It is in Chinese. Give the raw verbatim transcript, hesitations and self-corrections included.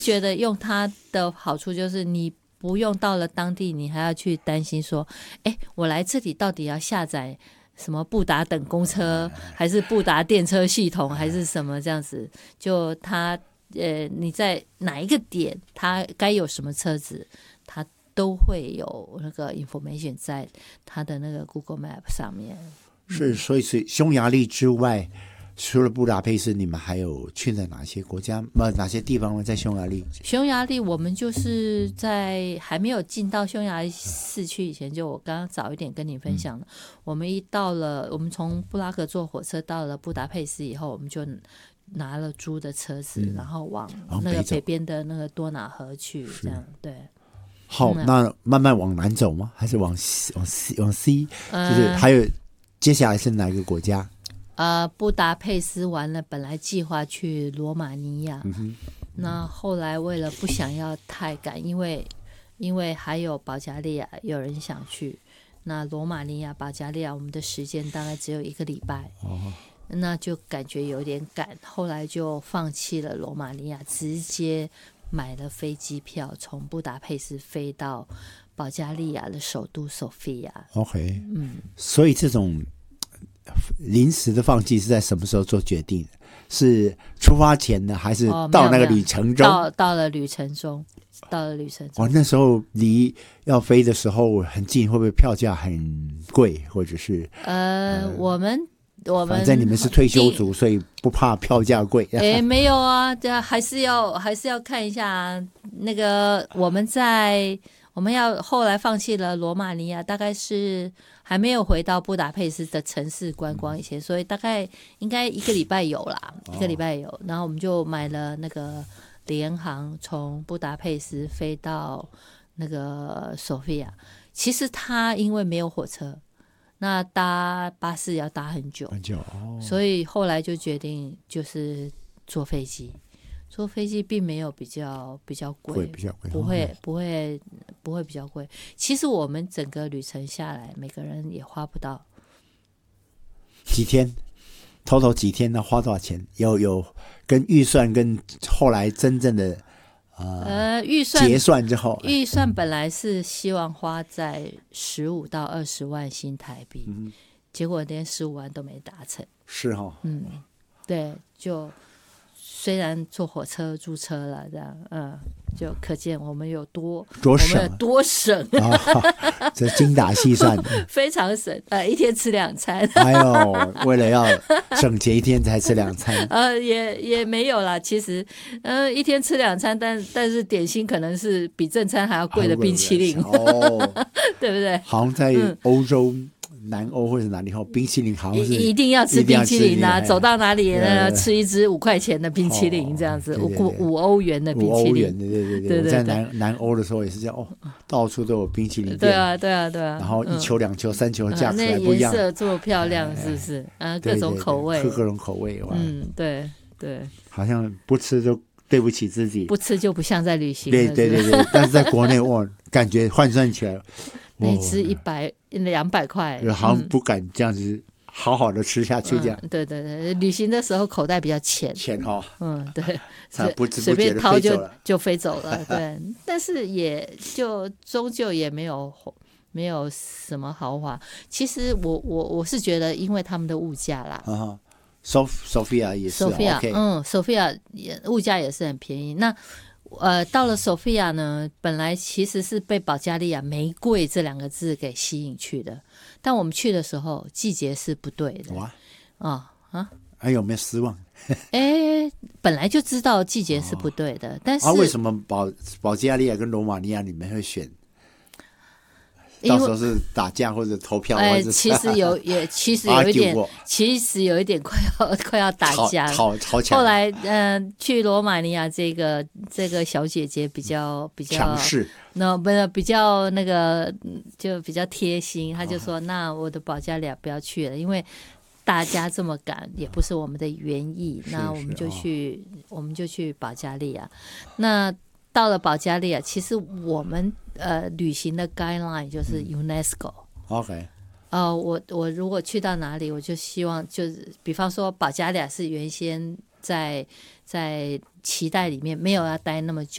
觉得用它的好处就是你不用到了当地你还要去担心说，哎，我来这里到底要下载什么布达等公车，还是布达电车系统，还是什么这样子？就它呃，你在哪一个点，它该有什么车子，它都会有那个 information 在它的那个 Google Map 上面。 是，所以是匈牙利之外，除了布达佩斯，你们还有去了哪些国家？哪些地方呢？在匈牙利？ 匈牙利，我们就是在还没有进到匈牙利市区以前，就我刚刚早一点跟你分享了。嗯、我们一到了，我们从布拉格坐火车到了布达佩斯以后，我们就拿了租的车子，嗯、然后往那个北边的那个多瑙河去，这样对。 好，嗯、那慢慢往南走吗？还是往西？往西？往西？就是还有。接下来是哪一个国家？ 呃，布达佩斯完了，本来计划去罗马尼亚， 嗯、 那后来为了不想要太赶，因为因为还有保加利亚有人想去，那罗马尼亚、保加利亚我们的时间大概只有一个礼拜， 哦， 那就感觉有点赶，后来就放弃了罗马尼亚，直接买了飞机票，从布达佩斯飞到保加利亚的首都索菲亚。 OK， 嗯， 所以这种临时的放弃是在什么时候做决定的？是出发前呢，还是到那个旅程中？ 哦、到到了旅程中，到了旅程中。 哦，那时候离要飞的时候很近，会不会票价很贵，或者是呃，呃我们我们反正你们是退休族，所以不怕票价贵。 哎，没有啊，对啊，还是要还是要看一下、啊、那个我们在。我们要后来放弃了罗马尼亚，大概是还没有回到布达佩斯的城市观光以前，所以大概应该一个礼拜有啦，一个礼拜有。然后我们就买了那个联航，从布达佩斯飞到那个索菲亚。其实它因为没有火车，那搭巴士要搭很久， 很久哦， 所以后来就决定就是坐飞机。坐飞机并没有比较比较贵， 比较贵， 不会不会不会比较贵。其实我们整个旅程下来，每个人也花不到几天，头头几天呢？花多少钱？有有跟预算跟后来真正的呃呃预算结算之后， 预算本来是希望花在十五到二十万新台币， 嗯、 结果连十五万都没达成。 是哈、哦， 嗯，对，就。虽然坐火车租车了，这样，嗯，就可见我们有多多省， 我们有多省， 哦、这精打细算， 非常省，呃，一天吃两餐。 哎呦，为了要省钱，一天才吃两餐， 呃，也也没有啦，其实，呃，一天吃两餐，但但是点心可能是比正餐还要贵的冰淇淋， 哦， 对不对？ 好像在欧洲。嗯南欧或者哪里后冰淇淋好像是一定要吃冰淇淋啊！走到哪里呢， 对吃一支五块钱的冰淇淋，这样子，五五欧元的冰淇淋。 五欧元，对对对对。我在南南欧的时候也是这样，哦，到处都有冰淇淋店。 对啊，对啊，对啊。 然后一球、两球、三球价格还不一样。 那颜色这么漂亮，是不是？啊，各种口味， 各种口味。 嗯，对对。 好像不吃就对不起自己， 不吃就不像在旅行。 对对对对，但是在国内哇，感觉换算起来。 那吃一百两百块， 好像不敢这样子好好的吃下去，这样、 嗯。对对对，旅行的时候口袋比较浅， 浅哈、哦， 嗯，对， 不知随便掏就就飞走了，对。但是也就终究也没有没有什么豪华。其实我我我是觉得，因为他们的物价啦， 啊 ，Sofia 也是 ，Sofia，、 okay、 嗯 ，Sofia 也物价也是很便宜。那呃，到了索菲亚呢，本来其实是被保加利亚玫瑰这两个字给吸引去的，但我们去的时候季节是不对的。 哇， 啊啊， 还有没有失望？ 哎，本来就知道季节是不对的，哦、但是啊，为什么保保加利亚跟罗马尼亚你们会选？到时候是打架或者投票， 哎，其实有也其实有一点，其实有一点快要快要打架了， 吵吵起来。 后来，嗯、呃，去罗马尼亚这个这个小姐姐比较比较强势， 那不是比较那个就比较贴心，她就说：“哦、那我的保加利亚不要去了，因为大家这么赶也不是我们的原意，那我们就去、哦、我们就去保加利亚。那到了保加利亚，其实我们。”呃，旅行的 guideline 就是 UNESCO、嗯。 OK。 呃，我我如果去到哪里，我就希望就是，比方说保加利亚是原先在在期待里面没有要待那么久。